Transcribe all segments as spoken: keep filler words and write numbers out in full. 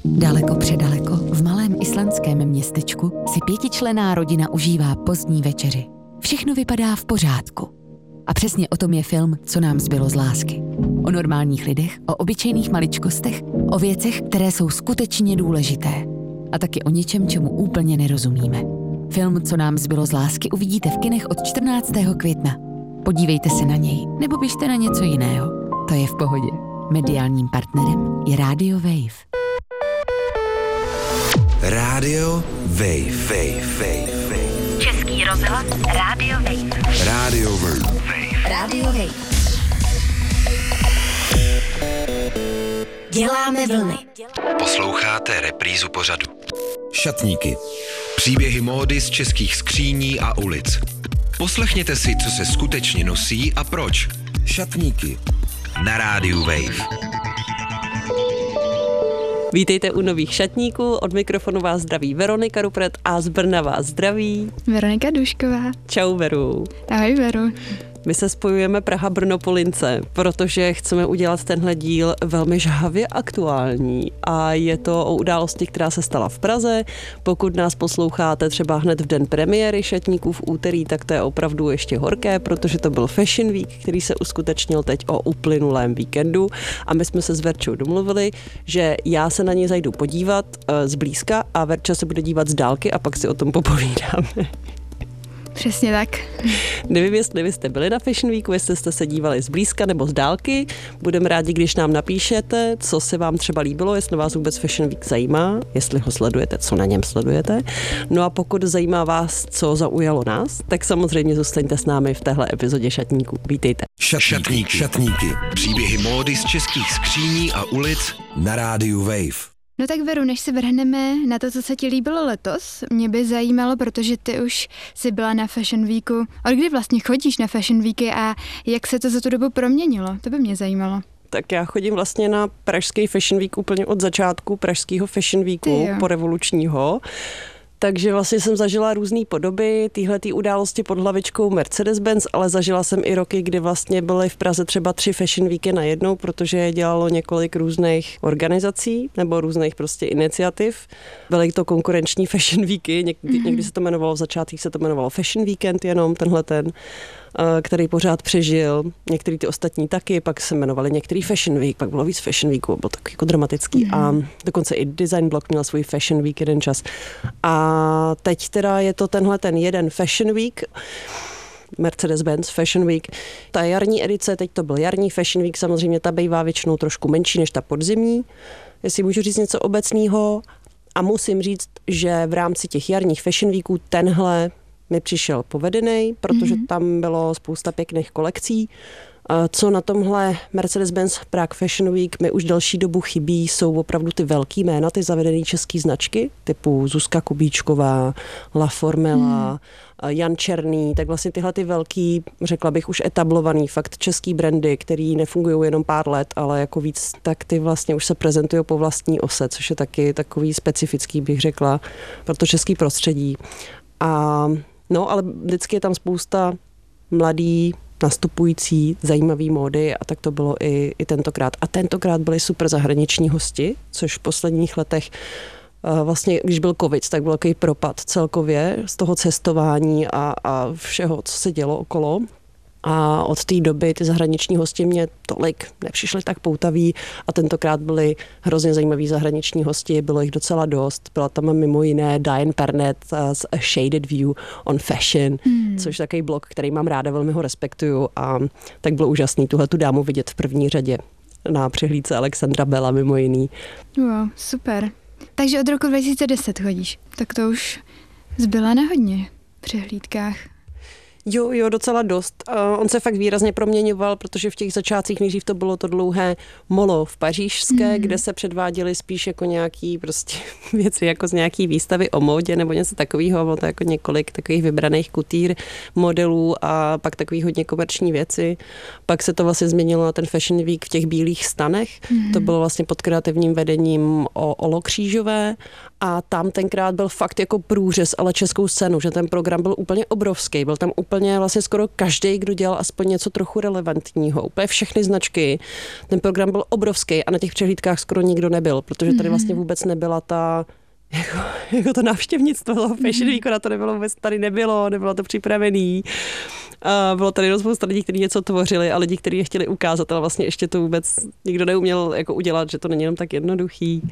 Daleko předaleko, v malém islandském městečku si pětičlenná rodina užívá pozdní večeři. Všechno vypadá v pořádku. A přesně o tom je film Co nám zbylo z lásky. O normálních lidech, o obyčejných maličkostech, o věcech, které jsou skutečně důležité. A taky o něčem, čemu úplně nerozumíme. Film Co nám zbylo z lásky uvidíte v kinech od čtrnáctého května. Podívejte se na něj, nebo běžte na něco jiného. To je v pohodě. Mediálním partnerem je Radio Wave. Radio Wave. Wave. Wave. Wave. Český rozhlas Radio Wave. Radio Wave. Radio Wave. Děláme vlny. Posloucháte reprízu pořadu. Šatníky. Příběhy módy z českých skříní a ulic. Poslechněte si, co se skutečně nosí a proč. Šatníky. Na rádiu Wave. Vítejte u nových šatníků, od mikrofonu vás zdraví Veronika Rupret a z Brna vás zdraví Veronika Dušková. Čau Veru. Ahoj Veru. My se spojujeme Praha-Brno po lince, protože chceme udělat tenhle díl velmi žhavě aktuální a je to o události, která se stala v Praze. Pokud nás posloucháte třeba hned v den premiéry šatníků v úterý, tak to je opravdu ještě horké, protože to byl Fashion Week, který se uskutečnil teď o uplynulém víkendu a my jsme se s Verčou domluvili, že já se na ně zajdu podívat uh, zblízka a Verča se bude dívat z dálky a pak si o tom popovídáme. Přesně tak. Nevím, jestli vy jste byli na Fashion Weeku, jestli jste se dívali zblízka nebo z dálky. Budeme rádi, když nám napíšete, co se vám třeba líbilo, jestli vás vůbec Fashion Week zajímá, jestli ho sledujete, co na něm sledujete. No a pokud zajímá vás, co zaujalo nás, tak samozřejmě zůstaňte s námi v téhle epizodě Šatníků. Vítejte. Šatníky. Šatníky. Příběhy módy z českých skříní a ulic na rádiu Wave. No tak Veru, než se vrhneme na to, co se ti líbilo letos, mě by zajímalo, protože ty už jsi byla na Fashion Weeku. Od kdy vlastně chodíš na Fashion Weeky a jak se to za tu dobu proměnilo? To by mě zajímalo. Tak já chodím vlastně na pražský Fashion Week úplně od začátku pražského Fashion Weeku po revolučního. Takže vlastně jsem zažila různé podoby téhletý události pod hlavičkou Mercedes-Benz, ale zažila jsem i roky, kdy vlastně byly v Praze třeba tři Fashion Weeky najednou, protože je dělalo několik různých organizací nebo různých prostě iniciativ. Byly to konkurenční Fashion Weeky, někdy, mm-hmm. někdy se to jmenovalo, v začátcích se to jmenovalo Fashion Weekend jenom, tenhle ten, který pořád přežil. Některý ty ostatní taky, pak se jmenovali některý Fashion Week, pak bylo víc Fashion Weeků, bylo tak jako dramatický. Mm. A dokonce i Design Block měl svůj Fashion Week jeden čas. A teď teda je to tenhle ten jeden Fashion Week, Mercedes-Benz Fashion Week. Ta jarní edice, teď to byl jarní Fashion Week, samozřejmě ta bývá většinou trošku menší než ta podzimní. Jestli můžu říct něco obecného. A musím říct, že v rámci těch jarních Fashion Weeků tenhle mi přišel povedený, protože mm-hmm. tam bylo spousta pěkných kolekcí. Co na tomhle Mercedes-Benz Prague Fashion Week mi už delší dobu chybí, jsou opravdu ty velký jména, ty zavedené české značky, typu Zuzka Kubíčková, La Formela, mm. Jan Černý, tak vlastně tyhle ty velký, řekla bych už etablovaný fakt český brandy, který nefungují jenom pár let, ale jako víc, tak ty vlastně už se prezentují po vlastní ose, což je taky takový specifický, bych řekla, pro to český prostředí. A no, ale vždycky je tam spousta mladý, nastupující, zajímavý módy a tak to bylo i, i tentokrát. A tentokrát byli super zahraniční hosti, což v posledních letech vlastně, když byl covid, tak byl takový propad celkově z toho cestování a, a všeho, co se dělo okolo. A od té doby ty zahraniční hosti mě tolik nepřišli tak poutaví a tentokrát byli hrozně zajímaví zahraniční hosti, bylo jich docela dost. Byla tam mimo jiné Diane Pernet z A Shaded View on Fashion, hmm. což je takový blog, který mám ráda, velmi ho respektuju a tak bylo úžasný tuhle tu dámu vidět v první řadě na přehlídce Alexandra Bella mimo jiný. Wow, super. Takže od roku dva tisíce deset chodíš, tak to už zbyla na hodně přehlídkách. Jo, jo, docela dost. Uh, on se fakt výrazně proměňoval, protože v těch začátcích nejdřív to bylo to dlouhé molo v pařížské, mm. kde se předváděly spíš jako nějaký prostě věci jako z nějaký výstavy o módě nebo něco takového, bylo to jako několik takových vybraných kutýr modelů a pak takový hodně komerční věci. Pak se to vlastně změnilo na ten Fashion Week v těch bílých stanech. Mm. To bylo vlastně pod kreativním vedením o Olo Křížové a tam tenkrát byl fakt jako průřez, ale českou scénu, že ten program byl úplně obrovský, byl tam úplně úplně vlastně skoro každý, kdo dělal aspoň něco trochu relevantního. Úplně všechny značky. Ten program byl obrovský a na těch přehlídkách skoro nikdo nebyl, protože tady vlastně vůbec nebyla ta jako, jako to návštěvnictvo toho Fashion Weeku, na to nebylo vůbec, tady nebylo, nebylo to připravený. A bylo tady spousta lidí, kteří něco tvořili a lidi, kteří je chtěli ukázat, ale vlastně ještě to vůbec nikdo neuměl jako udělat, že to není jenom tak jednoduchý.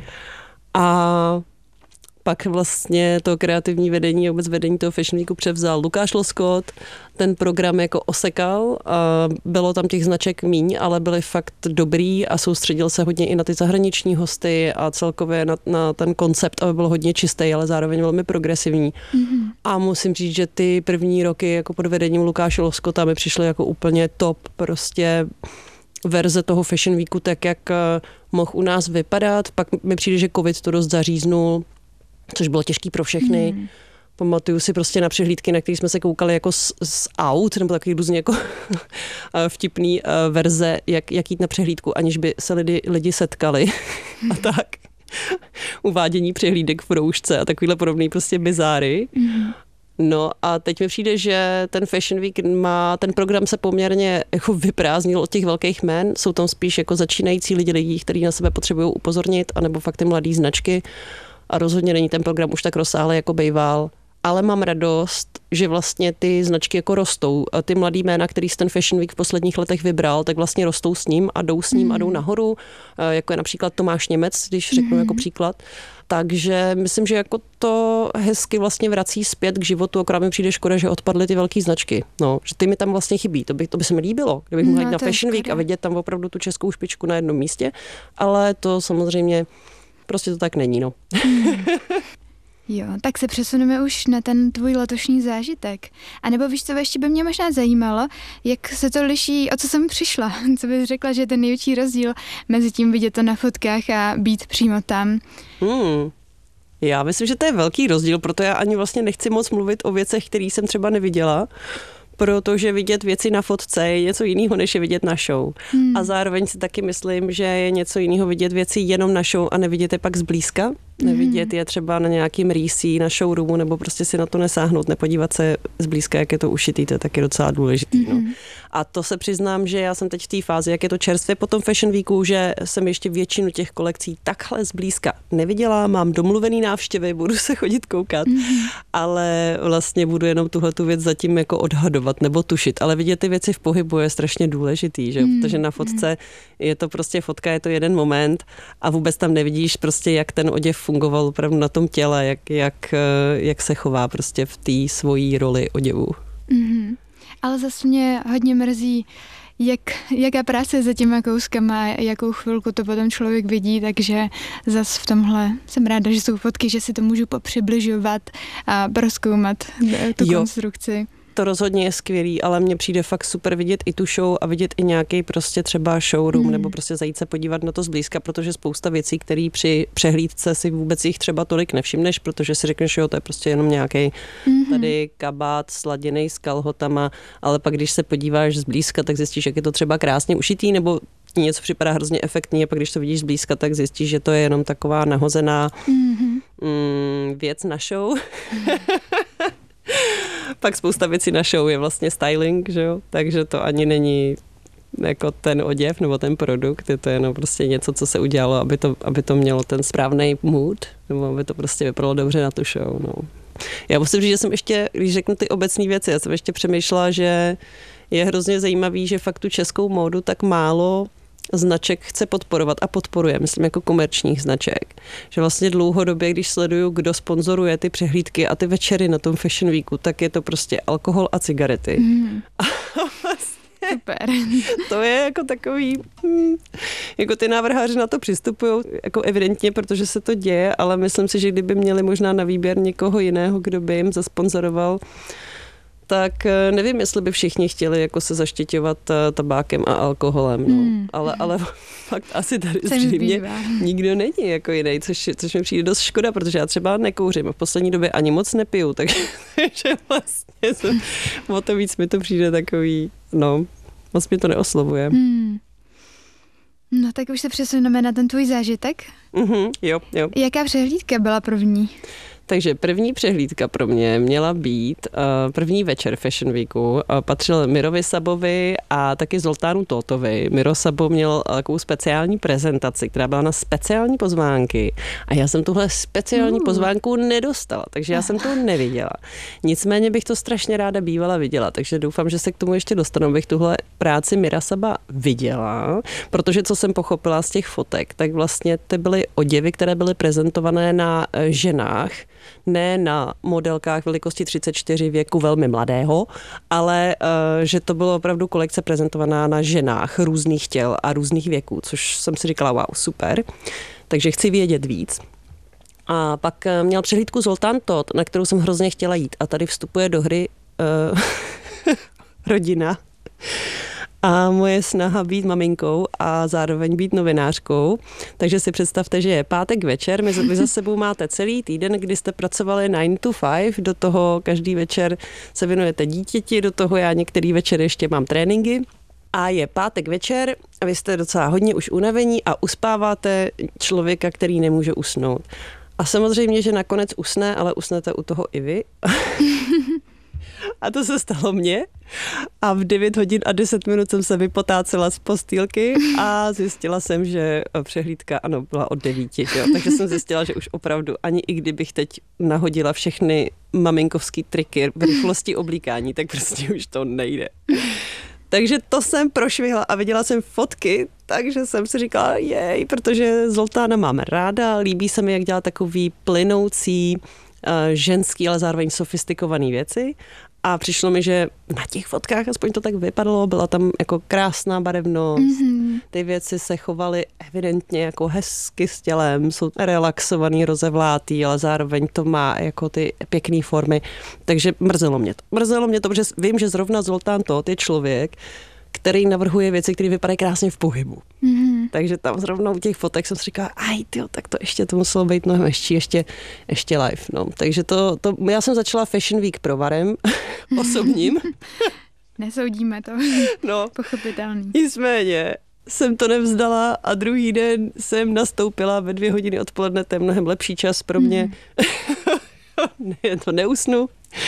A pak vlastně to kreativní vedení a vůbec vedení toho Fashion Weeku převzal Lukáš Loskot, ten program jako osekal, a bylo tam těch značek míň, ale byly fakt dobrý a soustředil se hodně i na ty zahraniční hosty a celkově na, na ten koncept, aby byl hodně čistý, ale zároveň velmi progresivní. Mm-hmm. A musím říct, že ty první roky jako pod vedením Lukáše Loskota mi přišly jako úplně top, prostě verze toho Fashion Weeku, tak jak mohl u nás vypadat. Pak mi přijde, že covid to dost zaříznul, což bylo těžký pro všechny. Hmm. Pamatuju si prostě na přehlídky, na které jsme se koukali jako z, z aut, nebo takový různě jako vtipný verze, jak, jak jít na přehlídku, aniž by se lidi, lidi setkali. A tak. Uvádění přehlídek v roušce a takovýhle podobný prostě bizáry. Hmm. No a teď mi přijde, že ten Fashion Week má, ten program se poměrně jako vyprázdnil od těch velkých jmen, jsou tam spíš jako začínající lidi, lidí, kteří na sebe potřebují upozornit, anebo fakt ty mladý značky. A rozhodně není ten program už tak rozsáhlý, jako bejval. Ale mám radost, že vlastně ty značky jako rostou. A ty mladý jména, který z ten Fashion Week v posledních letech vybral, tak vlastně rostou s ním a jdou s ním mm. a jdou nahoru. Jako je například Tomáš Němec, když řeknu mm. jako příklad. Takže myslím, že jako to hezky vlastně vrací zpět k životu, akorát mi přijde škoda, že odpadly ty velké značky. No, že ty mi tam vlastně chybí. To by, to by se mi líbilo, kdybych mohla jít na Fashion Week a vidět tam opravdu tu českou špičku na jednom místě. Ale to samozřejmě prostě to tak není, no. Jo, tak se přesuneme už na ten tvůj letošní zážitek. A nebo víš, co ještě by mě možná zajímalo, jak se to liší, o co jsem přišla. Co bys řekla, že je ten největší rozdíl mezi tím vidět to na fotkách a být přímo tam? Hmm. Já myslím, že to je velký rozdíl, proto já ani vlastně nechci moc mluvit o věcech, které jsem třeba neviděla, protože vidět věci na fotce je něco jiného, než je vidět na show. Hmm. A zároveň si taky myslím, že je něco jiného vidět věci jenom na show a nevidět je pak zblízka. Nevidět je třeba na nějakým rýsí, na showroomu, nebo prostě si na to nesáhnout, nepodívat se zblízka, jak je to ušitý, to je taky docela důležitý. Mm-hmm. No. A to se přiznám, že já jsem teď v té fázi, jak je to čerstvě po tom Fashion Weeku, že jsem ještě většinu těch kolekcí takhle zblízka neviděla, mám domluvený návštěvy, budu se chodit koukat, mm-hmm. ale vlastně budu jenom tuhletu věc zatím jako odhadovat nebo tušit, ale vidět ty věci v pohybu je strašně důležitý, že? Mm-hmm. Protože na fotce je to prostě fotka, je to jeden moment a vůbec tam nevidíš prostě, jak ten oděv fungoval opravdu na tom těle, jak, jak, jak se chová prostě v té svojí roli oděvu. Mm-hmm. Ale zase mě hodně mrzí, jak, jaká práce je za těma kouskama, jakou chvilku to potom člověk vidí, takže zase v tomhle jsem ráda, že jsou fotky, že si to můžu popřibližovat a prozkoumat tu jo. konstrukci. To rozhodně je skvělý, ale mně přijde fakt super vidět i tu show a vidět i nějaký prostě třeba showroom mm. nebo prostě zajít se podívat na to zblízka, protože spousta věcí, které při přehlídce si vůbec jich třeba tolik nevšimneš, protože si řekneš, jo, to je prostě jenom nějaký mm-hmm. tady kabát sladěný s kalhotama, ale pak když se podíváš zblízka, tak zjistíš, jak je to třeba krásně ušitý, nebo něco připadá hrozně efektní a pak když to vidíš zblízka, tak zjistíš, že to je jenom taková nahozená mm-hmm. mm, věc na show. Pak spousta věcí na show je vlastně styling, že jo? Takže to ani není jako ten oděv nebo ten produkt, je to jenom prostě něco, co se udělalo, aby to, aby to mělo ten správný mood, nebo aby to prostě vypadalo dobře na tu show. No. Já musím říct, že jsem ještě, když řeknu ty obecné věci, já jsem ještě přemýšlela, že je hrozně zajímavý, že fakt tu českou módu tak málo značek chce podporovat a podporuje, myslím jako komerčních značek. Že vlastně dlouhodobě, když sleduju, kdo sponzoruje ty přehlídky a ty večery na tom Fashion Weeku, tak je to prostě alkohol a cigarety. Mm. A vlastně super. To je jako takový, hm, jako ty návrháři na to přistupují jako evidentně, protože se to děje, ale myslím si, že kdyby měli možná na výběr někoho jiného, kdo by jim zasponzoroval, tak nevím, jestli by všichni chtěli jako se zaštiťovat tabákem a alkoholem, no. Hmm. Ale, ale fakt asi tady zřejmě nikdo není jako jiný, což, což mi přijde dost škoda, protože já třeba nekouřím a v poslední době ani moc nepiju, takže vlastně jsem, o to víc mi to přijde takový, no, moc mi to neoslovuje. Hmm. No tak už se přesuneme na ten tvůj zážitek. Mm-hmm, jo, jo. Jaká přehlídka byla první? Takže první přehlídka pro mě měla být uh, první večer Fashion Weeku. Uh, patřil Mirovi Sabovi a taky Zoltánu Tótovi. Miro Sabo měl takovou speciální prezentaci, která byla na speciální pozvánky. A já jsem tuhle speciální uh. pozvánku nedostala, takže já jsem to neviděla. Nicméně bych to strašně ráda bývala viděla, takže doufám, že se k tomu ještě dostanu, bych tuhle práci Mira Saba viděla, protože co jsem pochopila z těch fotek, tak vlastně ty byly oděvy, které byly prezentované na ženách, ne na modelkách velikosti třicet čtyři věku velmi mladého, ale uh, že to bylo opravdu kolekce prezentovaná na ženách různých těl a různých věků, což jsem si říkala, wow, super. Takže chci vědět víc. A pak měl přehlídku Zoltán Tóth, na kterou jsem hrozně chtěla jít. A tady vstupuje do hry uh, rodina. A moje snaha být maminkou a zároveň být novinářkou. Takže si představte, že je pátek večer, my za sebou máte celý týden, kdy jste pracovali nine to five, do toho každý večer se věnujete dítěti, do toho já některý večer ještě mám tréninky. A je pátek večer a vy jste docela hodně už unavení a uspáváte člověka, který nemůže usnout. A samozřejmě, že nakonec usne, ale usnete u toho i vy. A to se stalo mně. A v devět hodin a deset minut jsem se vypotácela z postýlky a zjistila jsem, že přehlídka, ano, byla od devíti. Jo. Takže jsem zjistila, že už opravdu ani i kdybych teď nahodila všechny maminkovský triky v rychlosti oblíkání, tak prostě už to nejde. Takže to jsem prošvihla a viděla jsem fotky, takže jsem si říkala, jej, protože Zoltána mám ráda, líbí se mi, jak dělá takový plynoucí, uh, ženský, ale zároveň sofistikovaný věci. A přišlo mi, že na těch fotkách, aspoň to tak vypadalo, byla tam jako krásná barevnost, mm-hmm. ty věci se chovaly evidentně jako hezky s tělem, jsou relaxovaný, rozevlátý, ale zároveň to má jako ty pěkné formy. Takže mrzelo mě to. Mrzelo mě to, protože vím, že zrovna Zoltán Tóth je člověk, který navrhuje věci, které vypadají krásně v pohybu. Mm-hmm. Takže tam zrovna u těch fotek jsem si říkala, aj tyjo, tak to ještě to muselo být mnohem ještě, ještě, ještě live. No. Takže to, to, já jsem začala Fashion Week provarem osobním. Nesoudíme to. No, pochopitelný. Nicméně jsem to nevzdala a druhý den jsem nastoupila ve dvě hodiny odpoledne, to je mnohem lepší čas pro mě. Mm. ne, to neusnu.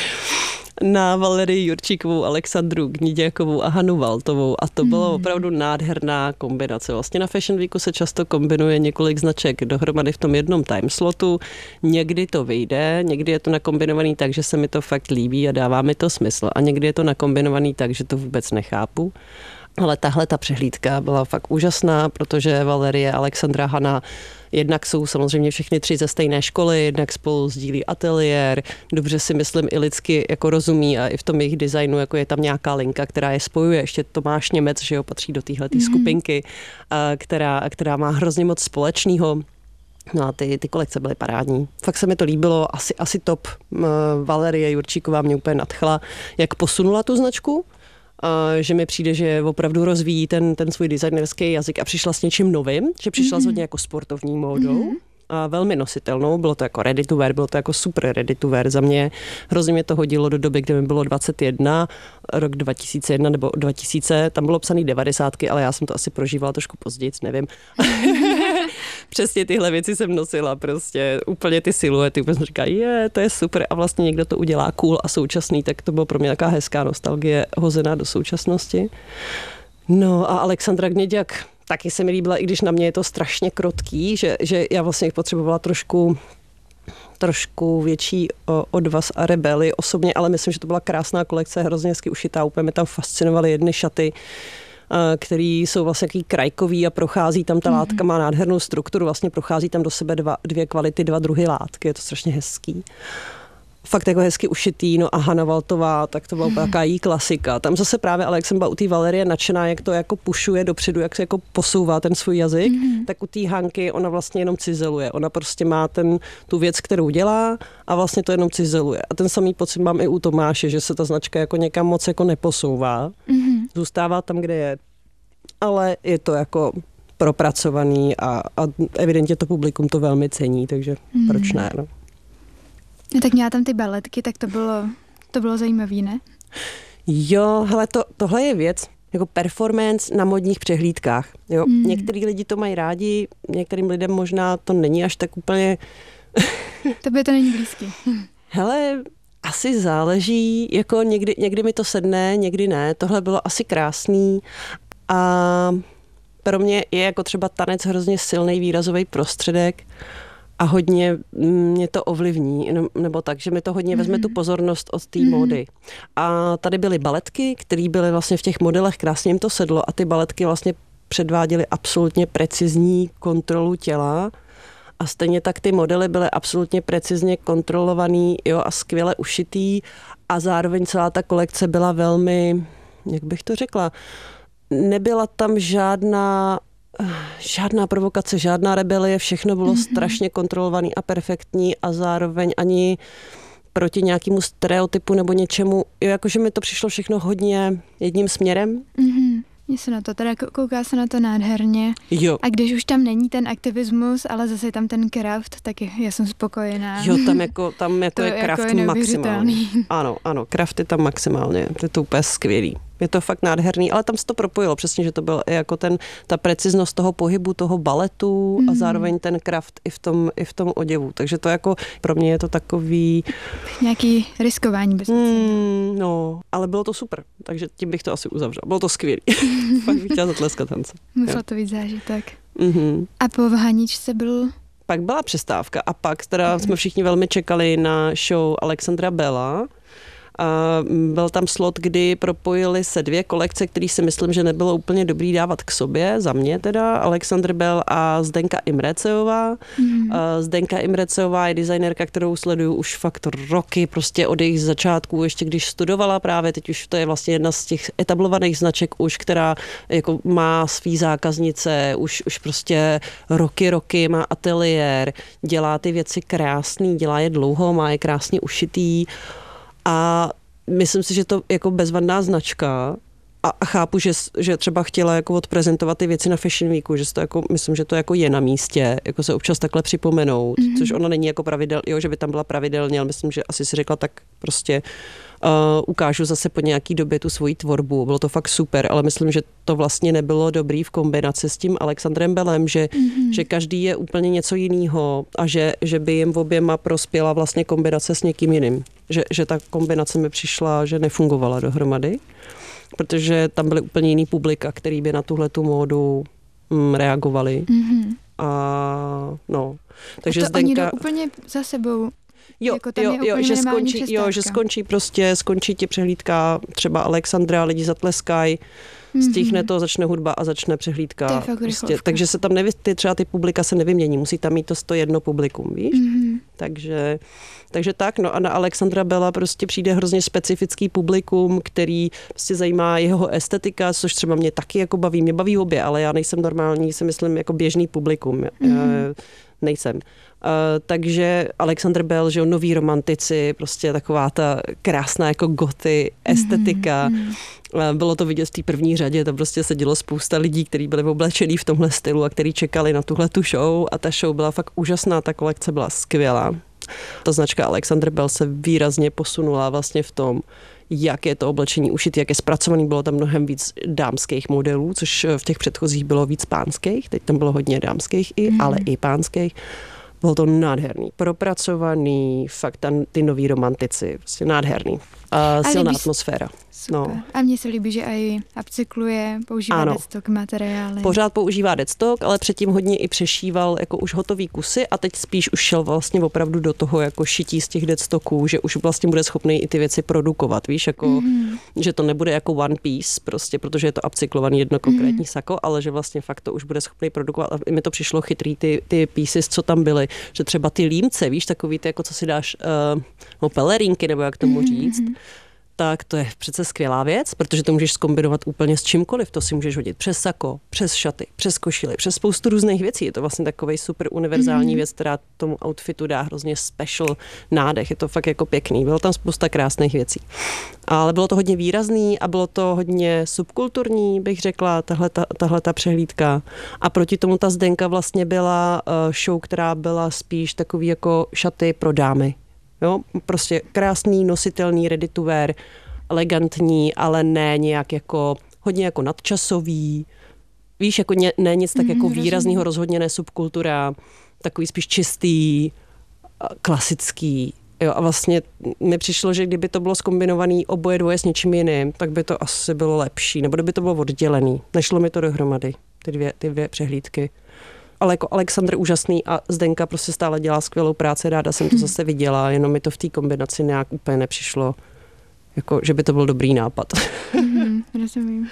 Na Valerii Jurčíkovou, Alexandru Gniděkovou a Hanu Valtovou a to bylo opravdu nádherná kombinace. Vlastně na Fashion Weeku se často kombinuje několik značek dohromady v tom jednom timeslotu. Někdy to vyjde, někdy je to nakombinovaný tak, že se mi to fakt líbí a dává mi to smysl a někdy je to nakombinovaný tak, že to vůbec nechápu. Ale tahle ta přehlídka byla fakt úžasná, protože Valerie, Alexandra, Hana jednak jsou samozřejmě všechny tři ze stejné školy, jednak spolu sdílí ateliér, dobře si myslím i lidsky jako rozumí a i v tom jejich designu jako je tam nějaká linka, která je spojuje. Ještě Tomáš Němec, že jo, patří do téhletý mm-hmm. skupinky, která, která má hrozně moc společného. No a ty, ty kolekce byly parádní. Fakt se mi to líbilo, asi, asi top. Valerie Jurčíková mě úplně nadchla, jak posunula tu značku. Uh, že mi přijde, že opravdu rozvíjí ten, ten svůj designerský jazyk a přišla s něčím novým, že přišla mm-hmm. s hodně jako sportovní módou. Mm-hmm. A velmi nositelnou, bylo to jako ready to wear, bylo to jako super ready to wear za mě. Hrozně mě to hodilo do doby, kdy mi bylo dvacet jedna, rok dva tisíce jedna nebo dva tisíce, tam bylo psaný devadesátky, ale já jsem to asi prožívala trošku později, nevím. Přesně tyhle věci jsem nosila, prostě úplně ty siluety, úplně jsem říkala, je, to je super a vlastně někdo to udělá cool a současný, tak to bylo pro mě taková hezká nostalgie hozená do současnosti. No a Alexandra Gněďak taky se mi líbila, i když na mě je to strašně krotký, že, že já vlastně potřebovala trošku trošku větší odvaz a rebeli osobně, ale myslím, že to byla krásná kolekce, hrozně hezky ušitá, úplně mě tam fascinovaly jedny šaty, který jsou vlastně jaký krajkový a prochází tam ta mm-hmm. látka, má nádhernou strukturu, vlastně prochází tam do sebe dva, dvě kvality, dva druhy látky, je to strašně hezký. Fakt jako hezky ušitý, no a Hana Valtová, tak to byla mm. nějaká jí klasika. Tam zase právě, ale jak jsem byla u té Valerie nadšená, jak to jako pušuje dopředu, jak se jako posouvá ten svůj jazyk, mm. tak u té Hanky ona vlastně jenom cizeluje. Ona prostě má ten, tu věc, kterou dělá a vlastně to jenom cizeluje. A ten samý pocit mám i u Tomáše, že se ta značka jako někam moc jako neposouvá. Mm. Zůstává tam, kde je. Ale je to jako propracovaný a, a evidentně to publikum to velmi cení, takže mm. proč ne, no. No tak měla tam ty baletky, tak to bylo, to bylo zajímavý, ne? Jo, hele, to, tohle je věc, jako performance na modních přehlídkách. Jo. Mm. Některý lidi to mají rádi, některým lidem možná to není až tak úplně To by to není blízký. Hele, asi záleží, jako někdy, někdy mi to sedne, někdy ne. Tohle bylo asi krásný a pro mě je jako třeba tanec hrozně silný výrazový prostředek a hodně mě to ovlivní, nebo tak, že mi to hodně mm-hmm. vezme tu pozornost od té mm-hmm. módy. A tady byly baletky, které byly vlastně v těch modelech, krásně jim to sedlo a ty baletky vlastně předváděly absolutně precizní kontrolu těla a stejně tak ty modely byly absolutně precizně kontrolovaný, jo, a skvěle ušitý a zároveň celá ta kolekce byla velmi, jak bych to řekla, nebyla tam žádná žádná provokace, žádná rebelie, všechno bylo mm-hmm. strašně kontrolovaný a perfektní a zároveň ani proti nějakému stereotypu nebo něčemu, jo, jakože mi to přišlo všechno hodně jedním směrem. Mm-hmm. Mně se na to, teda kouká se na to nádherně. Jo. A když už tam není ten aktivismus, ale zase je tam ten craft, tak já jsem spokojená. Jo, tam jako, tam jako to je craft jako je maximálně. Ano, ano, craft je tam maximálně, to je to úplně skvělý. Je to fakt nádherný, ale tam se to propojilo přesně, že to byl jako ten, ta preciznost toho pohybu, toho baletu mm. a zároveň ten craft i v tom, i v tom oděvu. Takže to jako, pro mě je to takový... Nějaký riskování bez mm, no, ale bylo to super, takže tím bych to asi uzavřel. Bylo to skvělý. Fakt bych chtěla zatleskat tance. Muselo to být zážitek. Mm-hmm. A po vhaničce byl... Pak byla přestávka a pak teda jsme všichni velmi čekali na show Alexandra Bella. A byl tam slot, kdy propojili se dvě kolekce, které si myslím, že nebylo úplně dobrý dávat k sobě, za mě teda, Alexandr Bell a Zdenka Imreceová. Mm. Zdenka Imreceová je designérka, kterou sleduju už fakt roky, prostě od jejich začátků, ještě když studovala právě, teď už to je vlastně jedna z těch etablovaných značek už, která jako má svý zákaznice, už, už prostě roky, roky, má ateliér, dělá ty věci krásný, dělá je dlouho, má je krásně ušitý. A myslím si, že to jako bezvadná značka a, a chápu, že, že třeba chtěla jako odprezentovat ty věci na Fashion Weeku, že to jako, myslím, že to jako je na místě, jako se občas takhle připomenout, mm-hmm. což ona není jako pravidel, jo, že by tam byla pravidelně, ale myslím, že asi si řekla tak prostě uh, ukážu zase po nějaký době tu svoji tvorbu. Bylo to fakt super, ale myslím, že to vlastně nebylo dobrý v kombinaci s tím Alexandrem Bellem, že, mm-hmm. že každý je úplně něco jiného a že, že by jim oběma prospěla vlastně kombinace s někým jiným. Že, že ta kombinace mi přišla, že nefungovala dohromady, protože tam byly úplně jiný publika, který by na tuhletu módu mm, reagovali. Mm-hmm. A no, takže a to Zdenka... oni jdou úplně za sebou. Jo, jako tam jo, je jo, že skončí, přestávka. jo, že skončí prostě, skončí ti přehlídka třeba Alexandra, lidi zatleskají, mm-hmm. stihne to, začne hudba a začne přehlídka. Prostě, takže se tam nevy, ty, třeba ty publika se nevymění, musí tam mít to sto jedno publikum, víš? Mm-hmm. Takže, takže tak, no a na Alexandra Bella prostě přijde hrozně specifický publikum, který prostě zajímá jeho estetika, což třeba mě taky jako baví, mě baví obě, ale já nejsem normální, si myslím, jako běžný publikum. Mm-hmm. Nejsem. Uh, takže Alexandr Bell, že jo, noví romantici, prostě taková ta krásná jako goty, estetika. Mm-hmm. Uh, bylo to vidět v té první řadě, to prostě sedělo spousta lidí, kteří byli oblečení v tomhle stylu a kteří čekali na tuhle tu show a ta show byla fakt úžasná, ta kolekce byla skvělá. Ta značka Alexandr Bell se výrazně posunula vlastně v tom, jak je to oblečení ušit, jak je zpracovaný, bylo tam mnohem víc dámských modelů, což v těch předchozích bylo víc pánských, teď tam bylo hodně dámských, i, mm. ale i pánských. Bylo to nádherný, propracovaný, fakt tam ty noví romantici, prostě nádherný. A silná líbí, atmosféra. No. A mně se líbí, že i upcykluje, používá deadstock materiály. Pořád používá deadstock, ale předtím hodně i přešíval jako už hotový kusy a teď spíš už šel vlastně opravdu do toho jako šití z těch deadstocků, že už vlastně bude schopný i ty věci produkovat, víš, jako, mm. že to nebude jako one piece prostě, protože je to upcyklovaný jedno konkrétní mm. sako, ale že vlastně fakt to už bude schopný produkovat a mi to přišlo chytrý ty, ty pieces, co tam byly, že třeba ty límce, víš, takový ty, jako co si dáš, uh, no pelerínky, nebo jak tomu říct, mm. tak to je přece skvělá věc, protože to můžeš zkombinovat úplně s čímkoliv. To si můžeš hodit přes sako, přes šaty, přes košily, přes spoustu různých věcí. Je to vlastně takovej super univerzální mm. věc, která tomu outfitu dá hrozně special nádech. Je to fakt jako pěkný. Bylo tam spousta krásných věcí. Ale bylo to hodně výrazný a bylo to hodně subkulturní, bych řekla, tahle ta přehlídka. A proti tomu ta Zdenka vlastně byla show, která byla spíš takový jako šaty pro dámy. Jo, prostě krásný, nositelný, ready to wear, elegantní, ale ne nějak jako, hodně jako nadčasový. Víš, jako ne, ne nic tak jako výraznýho, rozhodně ne subkultura, takový spíš čistý klasický. Jo, a vlastně mi přišlo, že kdyby to bylo zkombinované oboje dvoje s něčím jiným, tak by to asi bylo lepší, nebo kdyby to bylo oddělený. Nešlo mi to dohromady, ty dvě, ty dvě přehlídky. Ale jako Alexandr úžasný a Zdenka prostě stále dělá skvělou práci, ráda jsem to zase viděla, jenom mi to v té kombinaci nějak úplně nepřišlo, jako, že by to byl dobrý nápad. Mm, rozumím.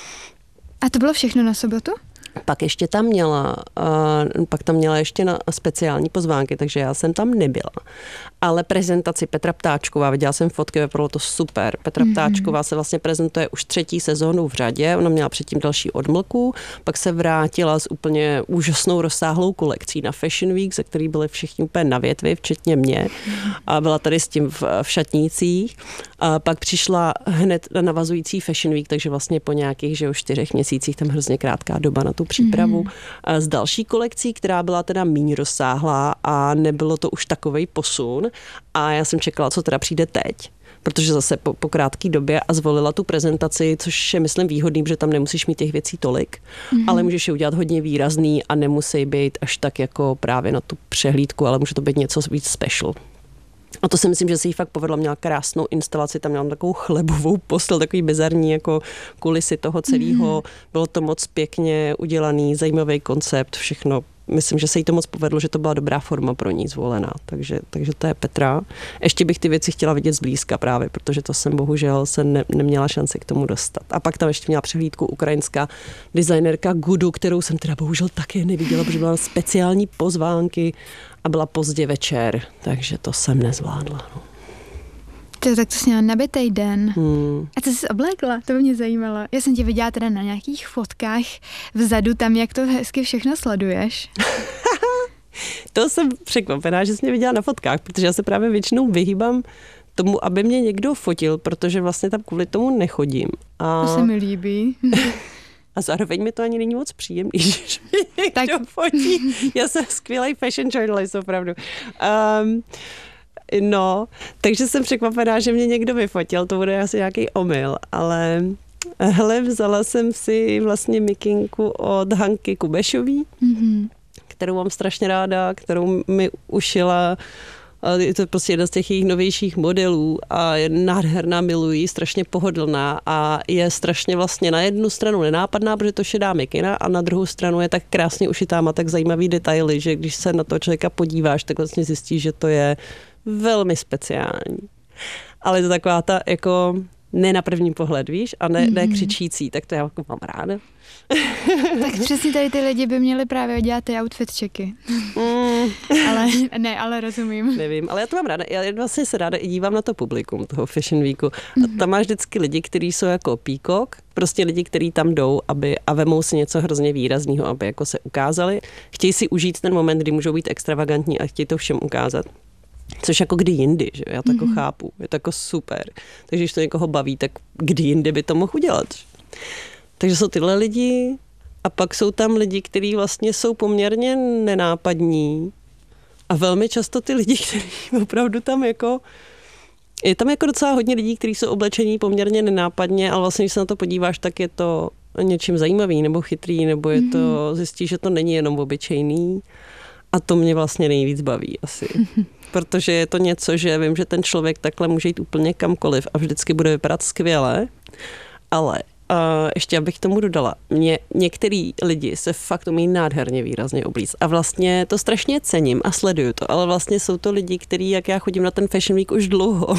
A to bylo všechno na sobotu? Pak ještě tam měla, uh, pak tam měla ještě na speciální pozvánky, takže já jsem tam nebyla. Ale prezentaci Petra Ptáčková, viděla jsem fotky, vypadalo to super. Petra mm-hmm. Ptáčková se vlastně prezentuje už třetí sezónu v řadě, ona měla předtím další odmlku, pak se vrátila s úplně úžasnou rozsáhlou kolekcí na Fashion Week, ze který byli všichni úplně na větvi, včetně mě. A byla tady s tím v, v šatnících. A pak přišla hned na navazující Fashion Week, takže vlastně po nějakých, že jo, čtyřech měsících, tam hrozně krátká doba na tu přípravu. Mm-hmm. Z další kolekcí, která byla teda méně rozsáhlá a nebylo to už takovej posun. A já jsem čekala, co teda přijde teď, protože zase po, po krátké době a zvolila tu prezentaci, což je, myslím, výhodný, protože tam nemusíš mít těch věcí tolik, mm-hmm. ale můžeš je udělat hodně výrazný a nemusí být až tak jako právě na tu přehlídku, ale může to být něco víc special. A to si myslím, že se jí fakt povedlo, měla krásnou instalaci, tam měla takovou chlebovou postel, takový bizarní jako kulisy toho celého. Mm-hmm. Bylo to moc pěkně udělaný, zajímavý koncept, všechno. Myslím, že se jí to moc povedlo, že to byla dobrá forma pro ní zvolená. Takže, takže to je Petra. Ještě bych ty věci chtěla vidět zblízka právě, protože to jsem bohužel se ne, neměla šanci k tomu dostat. A pak tam ještě měla přehlídku ukrajinská designerka Gudu, kterou jsem teda bohužel také neviděla, protože byla speciální pozvánky a byla pozdě večer, takže to jsem nezvládla. No. To, tak to jsi měla nabitej den. Hmm. A co jsi oblékla? To by mě zajímalo. Já jsem tě viděla teda na nějakých fotkách vzadu tam, jak to hezky všechno sleduješ. To jsem překvapená, že jsi mě viděla na fotkách, protože já se právě většinou vyhýbám tomu, aby mě někdo fotil, protože vlastně tam kvůli tomu nechodím. A... To se mi líbí. A zároveň mi to ani není moc příjemný, že mě někdo tak... fotí. Já jsem skvělý fashion journalist, opravdu. Um, No, takže jsem překvapená, že mě někdo vyfotil, to bude asi nějaký omyl, ale hele, vzala jsem si vlastně mikinku od Hanky Kubešový, mm-hmm. kterou mám strašně ráda, kterou mi ušila, je to prostě jeden z těch jejich novějších modelů a je nádherná, miluji, strašně pohodlná a je strašně vlastně na jednu stranu nenápadná, protože to šedá mikina a na druhou stranu je tak krásně ušitá, má tak zajímavý detaily, že když se na toho člověka podíváš, tak vlastně zjistíš, že to je velmi speciální. Ale je to taková ta jako ne na první pohled, víš, a ne, mm-hmm. ne křičící, tak to já jako mám ráda. Tak přesně tady ty lidi by měli právě dělat ty outfit checky. Mm. ale ne, ale rozumím. Nevím, ale já to mám ráda. Já vlastně se ráda i dívám na to publikum toho Fashion Weeku. Mm-hmm. A tam máš vždycky lidi, kteří jsou jako peacock, prostě lidi, kteří tam jdou, aby a vemou si něco hrozně výrazného, aby jako se ukázali. Chtějí si užít ten moment, kdy můžou být extravagantní a chtějí to všem ukázat. Což jako kdy jindy, že já to jako mm-hmm. chápu, je to jako super. Takže když to někoho baví, tak kdy jindy by to mohl udělat. Takže jsou tyhle lidi a pak jsou tam lidi, kteří vlastně jsou poměrně nenápadní a velmi často ty lidi, kteří opravdu tam jako, je tam jako docela hodně lidí, kteří jsou oblečení poměrně nenápadně, ale vlastně když se na to podíváš, tak je to něčím zajímavý nebo chytrý, nebo je to, zjistíš, že to není jenom obyčejný a to mě vlastně nejvíc baví asi. Protože je to něco, že vím, že ten člověk takhle může jít úplně kamkoliv a vždycky bude vypadat skvěle, ale uh, ještě abych tomu dodala, mě některý lidi se fakt umí nádherně výrazně oblíct a vlastně to strašně cením a sleduju to, ale vlastně jsou to lidi, kteří, jak já chodím na ten Fashion Week už dlouho,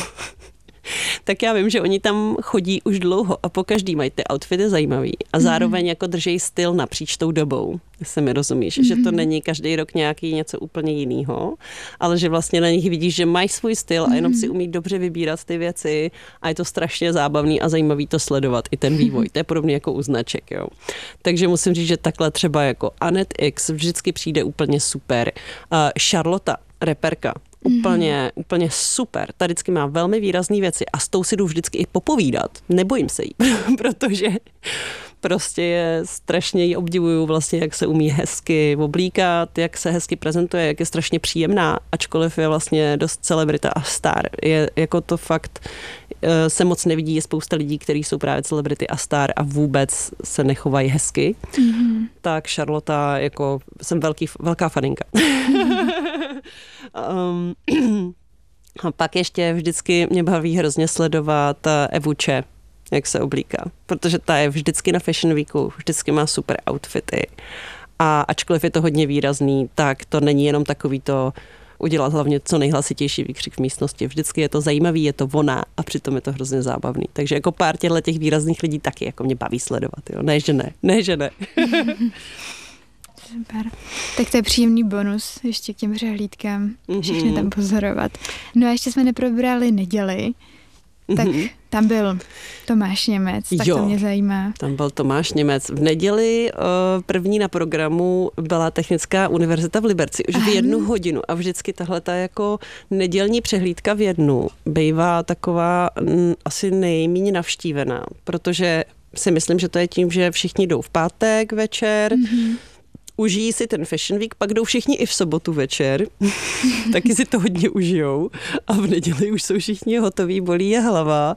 tak já vím, že oni tam chodí už dlouho a pokaždý mají ty outfity zajímavý a zároveň jako drží styl napříč tou dobou. Se mi rozumíš, mm-hmm. že to není každý rok nějaký něco úplně jinýho, ale že vlastně na nich vidíš, že mají svůj styl a jenom si umí dobře vybírat ty věci a je to strašně zábavný a zajímavý to sledovat, i ten vývoj. To je podobně jako u značek, jo. Takže musím říct, že takhle třeba jako Annette X vždycky přijde úplně super. Uh, Charlotte, reperka, Úplně, mm. úplně super. Ta vždycky má velmi výrazné věci a s tou si jdu vždycky i popovídat. Nebojím se jí, protože prostě je strašně jí obdivuju vlastně, jak se umí hezky oblíkat, jak se hezky prezentuje, jak je strašně příjemná, ačkoliv je vlastně dost celebrita a star. Je jako to fakt se moc nevidí, je spousta lidí, kteří jsou právě celebrity a star a vůbec se nechovají hezky. Mm. Tak Charlotte, jako jsem velký, velká faninka. um, a pak ještě vždycky mě baví hrozně sledovat Evu Če, jak se oblíká, protože ta je vždycky na Fashion Weeku, vždycky má super outfity. A ačkoliv je to hodně výrazný, tak to není jenom takový to udělat hlavně co nejhlasitější výkřik v místnosti. Vždycky je to zajímavý, je to ona a přitom je to hrozně zábavný. Takže jako pár těchto těch výrazných lidí taky jako mě baví sledovat. Jo? Ne, že ne. Ne, že ne. Super. Tak to je příjemný bonus ještě k těm přehlídkám. Všechny tam pozorovat. No a ještě jsme neprobrali neděli. Tak tam byl Tomáš Němec, tak jo, to mě zajímá. Tam byl Tomáš Němec. V neděli první na programu byla Technická univerzita v Liberci už v jednu hodinu a vždycky tahle ta jako nedělní přehlídka v jednu bývá taková m, asi nejméně navštívená, protože si myslím, že to je tím, že všichni jdou v pátek večer, mm-hmm. užijí si ten Fashion Week, pak jdou všichni i v sobotu večer, taky si to hodně užijou a v neděli už jsou všichni hotoví, bolí je hlava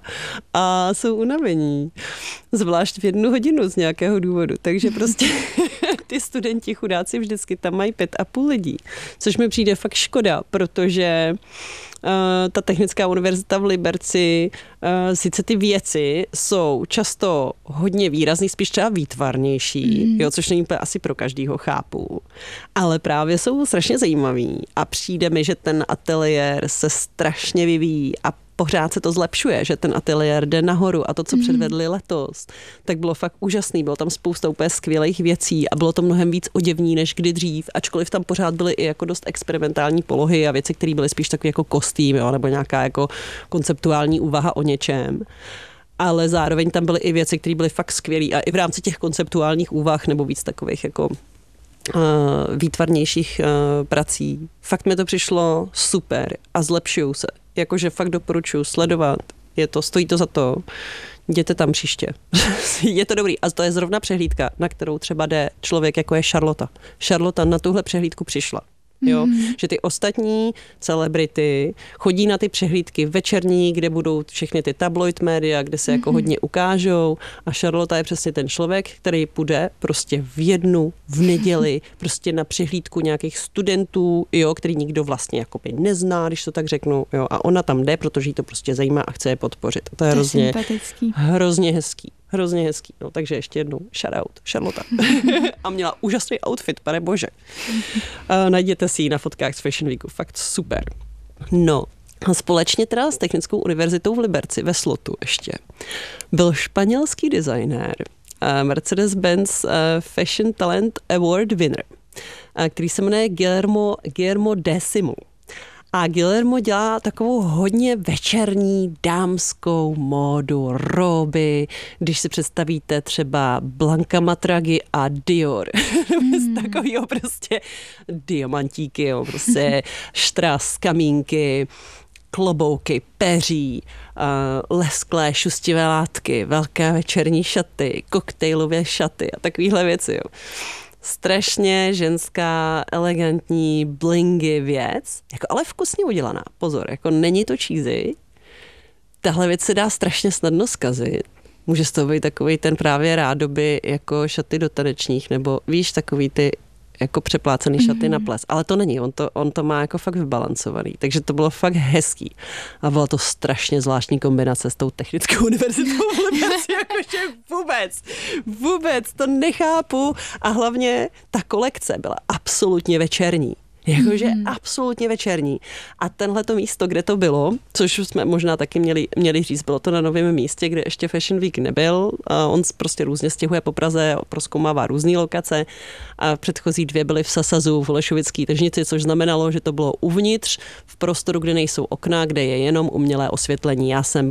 a jsou unavení. Zvlášť v jednu hodinu z nějakého důvodu. Takže prostě ty studenti chudáci vždycky tam mají pět a půl lidí, což mi přijde fakt škoda, protože uh, ta Technická univerzita v Liberci, uh, sice ty věci jsou často hodně výrazný, spíš třeba výtvarnější, mm. jo, což není asi pro každýho, chápu, ale právě jsou strašně zajímavý a přijde mi, že ten ateliér se strašně vyvíjí a pořád se to zlepšuje, že ten ateliér jde nahoru a to, co mm. předvedli letos, tak bylo fakt úžasný. Bylo tam spousta úplně skvělých věcí a bylo to mnohem víc oděvní než kdy dřív, ačkoliv tam pořád byly i jako dost experimentální polohy a věci, které byly spíš takový jako kostým, jo, nebo nějaká jako konceptuální úvaha o něčem. Ale zároveň tam byly i věci, které byly fakt skvělé a i v rámci těch konceptuálních úvah nebo víc takových jako Uh, výtvarnější uh, prací. Fakt mi to přišlo super a zlepšují se. Jakože fakt doporučuji sledovat. Je to, stojí to za to. Jděte tam příště. Je to dobrý. A to je zrovna přehlídka, na kterou třeba jde člověk, jako je Charlotte. Charlotte na tuhle přehlídku přišla. Jo? Mm. Že ty ostatní celebrity chodí na ty přehlídky večerní, kde budou všechny ty tabloid média, kde se mm. jako hodně ukážou a Charlotte je přesně ten člověk, který půjde prostě v jednu, v neděli, prostě na přehlídku nějakých studentů, jo, který nikdo vlastně jakoby nezná, když to tak řeknu, jo, a ona tam jde, protože jí to prostě zajímá a chce je podpořit. To je, to hrozně, je hrozně hezký. Hrozně hezký. No, takže ještě jednou shoutout, Charlotte. A měla úžasný outfit, pane bože. Uh, najděte si ji na fotkách z Fashion Weeku. Fakt super. No, a společně teda s Technickou univerzitou v Liberci ve slotu ještě byl španělský designér, uh, Mercedes-Benz uh, Fashion Talent Award winner, uh, který se jmenuje Guillermo, Guillermo Décimo. A Guillermo dělá takovou hodně večerní dámskou módu, roby, když si představíte třeba Blanca Matragi a Dior. Mm. Takovýho prostě diamantíky, jo, prostě štras, kamínky, klobouky, peří, uh, lesklé šustivé látky, velké večerní šaty, koktejlové šaty a takovýhle věci, jo. Strašně ženská, elegantní, blingy věc, jako ale vkusně udělaná. Pozor, jako není to cheesy. Tahle věc se dá strašně snadno zkazit. Může z toho být takový ten právě rádoby jako šaty do tanečních, nebo víš, takový ty jako přeplácený šaty mm-hmm. na ples. Ale to není, on to, on to má jako fakt vybalancovaný. Takže to bylo fakt hezký. A byla to strašně zvláštní kombinace s tou Technickou univerzitou v Liberci, jakože vůbec, vůbec to nechápu. A hlavně ta kolekce byla absolutně večerní. Jakože mm-hmm. absolutně večerní. A tenhleto místo, kde to bylo, což jsme možná taky měli, měli říct, bylo to na novém místě, kde ještě Fashion Week nebyl. A on prostě různě stěhuje po Praze, prozkoumává různé lokace. A předchozí dvě byly v Sasazu, v Holešovické tržnici, což znamenalo, že to bylo uvnitř, v prostoru, kde nejsou okna, kde je jenom umělé osvětlení. Já jsem